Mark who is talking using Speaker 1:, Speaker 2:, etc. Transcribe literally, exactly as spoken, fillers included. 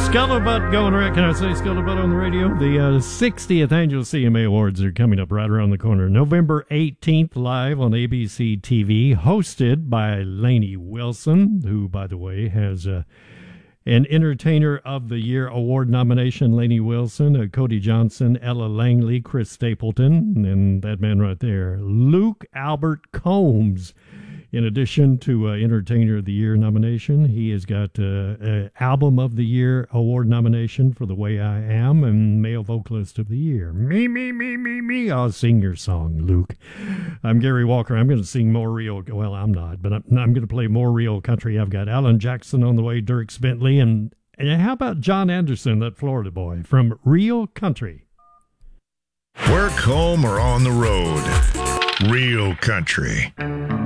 Speaker 1: Scuttlebutt going around. Can I say Scuttlebutt on the radio? The uh, sixtieth Annual C M A Awards are coming up right around the corner. November eighteenth, live on A B C T V, hosted by Lainey Wilson, who, by the way, has uh, an Entertainer of the Year award nomination. Lainey Wilson, uh, Cody Johnson, Ella Langley, Chris Stapleton, and that man right there, Luke Albert Combs. In addition to uh, Entertainer of the Year nomination, he has got uh, uh, Album of the Year award nomination for The Way I Am and Male Vocalist of the Year. Me, me, me, me, me. I'll sing your song, Luke. I'm Gary Walker. I'm going to sing more real. Well, I'm not, but I'm, I'm going to play more real country. I've got Alan Jackson on the way, Dierks Bentley, and, and how about John Anderson, that Florida boy, from Real Country.
Speaker 2: Work, home, or on the road. Real Country.